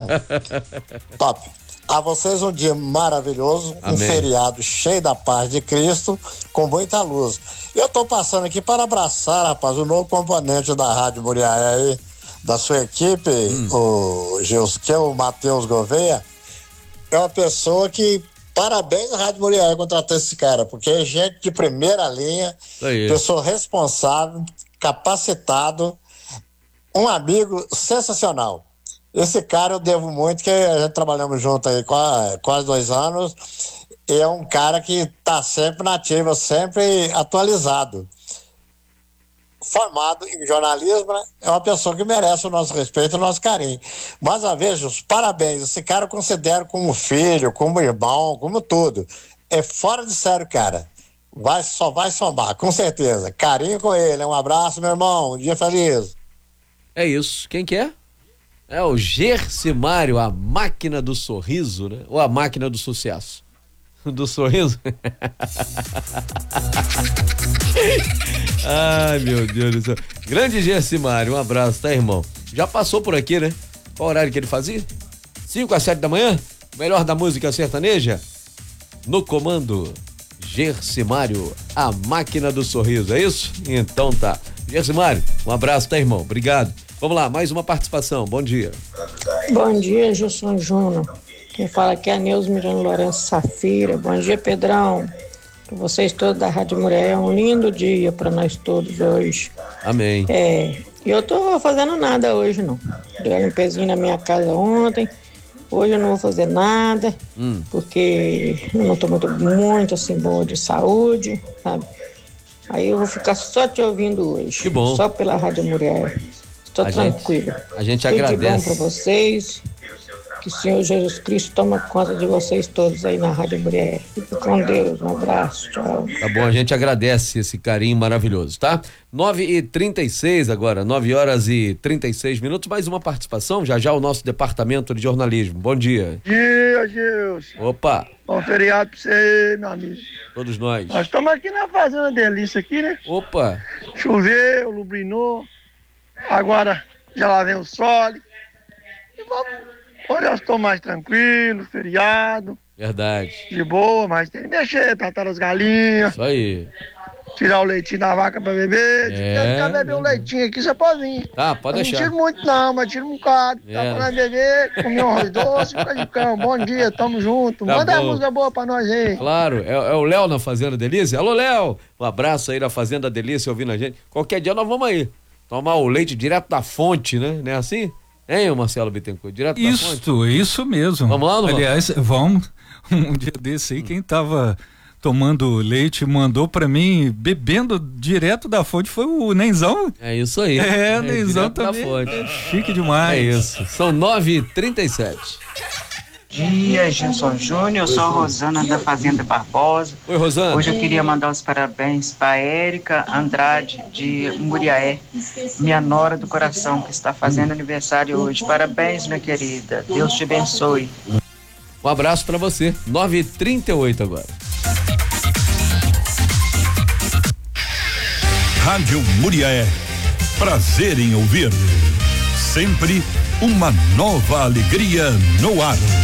Top. A vocês um dia maravilhoso, Amém. Um feriado cheio da paz de Cristo, com muita luz. Eu tô passando aqui para abraçar, rapaz, o novo componente da Rádio Muriaé aí, da sua equipe, o Gilson, que é o Matheus Gouveia. É uma pessoa que, parabéns à Rádio Muriaé contratar esse cara, porque é gente de primeira linha, pessoa responsável, capacitado, um amigo sensacional. Esse cara eu devo muito, que a gente trabalhamos junto aí quase 2 anos, e é um cara que tá sempre na ativa, sempre atualizado. Formado em jornalismo, né? É uma pessoa que merece o nosso respeito e o nosso carinho. Mais uma vez, os parabéns. Esse cara eu considero como filho, como irmão, como tudo. É fora de sério, cara. Só vai somar, com certeza. Carinho com ele. Um abraço, meu irmão. Um dia feliz. É isso. Quem que é? É o Gersimário, a máquina do sorriso, né? Ou a máquina do sucesso? Do sorriso? Ai, meu Deus do céu. Grande Gersimário, um abraço, tá, irmão? Já passou por aqui, né? Qual horário que ele fazia? 5 às 7 da manhã? Melhor da música sertaneja? No comando, Gersimário, a máquina do sorriso, é isso? Então tá. Gersimário, um abraço, tá, irmão? Obrigado. Vamos lá, mais uma participação. Bom dia. Bom dia, Gilson Júnior. Quem fala aqui é a Neuza Miranda Lourenço Safira. Bom dia, Pedrão. Para vocês todos da Rádio Muriaé, é um lindo dia para nós todos hoje. Amém. Eu tô fazendo nada hoje, não. Dei uma limpezinha na minha casa ontem. Hoje eu não vou fazer nada, porque eu não tô muito assim boa de saúde, sabe? Aí eu vou ficar só te ouvindo hoje. Que bom. Só pela Rádio Muriaé. Estou tranquilo. A gente Tudo agradece. de bom para vocês. Que o Senhor Jesus Cristo toma conta de vocês todos aí na Rádio Muriaé. Fique com Deus. Um abraço. Tchau. Tá bom, a gente agradece esse carinho maravilhoso, tá? 9h36 agora, 9h36. Mais uma participação, já o nosso departamento de jornalismo. Bom dia. Bom dia, Gilson. Opa. Bom feriado pra você, meu amigo. Todos nós. Nós estamos aqui na Fazenda Delícia aqui, né? Opa. Choveu, lubrinou. Agora já lá vem o sol. E vamos. Hoje eu estou mais tranquilo, feriado. Verdade. De boa, mas tem que mexer, tratar as galinhas. Isso aí. Tirar o leitinho da vaca pra beber. Se quer beber um leitinho aqui, você pode vir. Tá, pode deixar. Não tiro muito não, mas tiro um bocado. Dá pra nós beber, comer um arroz doce, fica de cão. Bom dia, tamo junto. Tá Manda bom. a música boa pra nós aí. Claro, é o Léo na Fazenda Delícia. Alô, Léo. Um abraço aí na Fazenda Delícia ouvindo a gente. Qualquer dia nós vamos aí. Tomar o leite direto da fonte, né? Não é assim? Hein, Marcelo Bittencourt? Direto da fonte? Isso mesmo. Vamos lá, não? Aliás, vamos. Um dia desse aí, quem tava tomando leite mandou pra mim, bebendo direto da fonte, foi o Nenzão. É isso aí. O Nenzão também. Chique demais. É isso. São 9h37. Dia, Gilson Júnior, eu sou a Rosana da Fazenda Barbosa. Oi, Rosana. Hoje eu queria mandar os parabéns para Érica Andrade de Muriaé, minha nora do coração, que está fazendo aniversário hoje. Parabéns, minha querida. Deus te abençoe. Um abraço para você. 9h38 agora. Rádio Muriaé. Prazer em ouvir. Sempre uma nova alegria no ar.